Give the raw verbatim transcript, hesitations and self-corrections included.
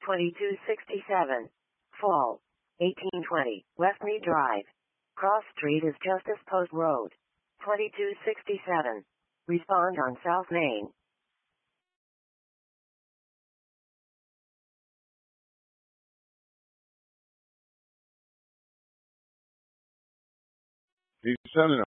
twenty-two sixty-seven. Fall. eighteen twenty. West Mead Drive. Cross Street is Justice Post Road. twenty-two sixty-seven. Respond on South Main. He's sending